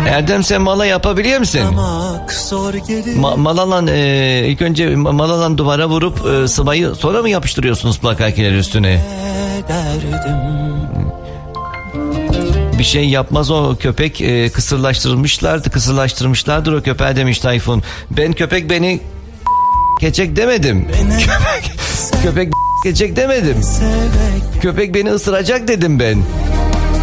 Erdem, sen mala yapabiliyor musun? Malalan ilk önce malalan duvara vurup sıvayı sonra mı yapıştırıyorsunuz plakakiler üstüne? Bir şey yapmaz o köpek, kısırlaştırmışlardır o köpeğe demiş Tayfun. Ben köpek beni geçecek demedim. Köpek geçecek demedim. Köpek beni ısıracak dedim ben.